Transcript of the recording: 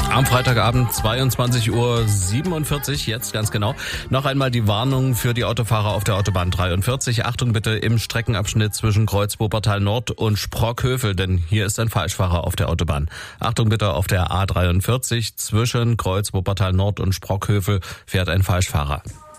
Am Freitagabend 22:47 Uhr, jetzt ganz genau. Noch einmal die Warnung für die Autofahrer auf der Autobahn 43. Achtung bitte im Streckenabschnitt zwischen Kreuz-Wuppertal Nord und Sprockhövel, denn hier ist ein Falschfahrer auf der Autobahn. Achtung bitte auf der A43 zwischen Kreuz-Wuppertal Nord und Sprockhövel fährt ein Falschfahrer.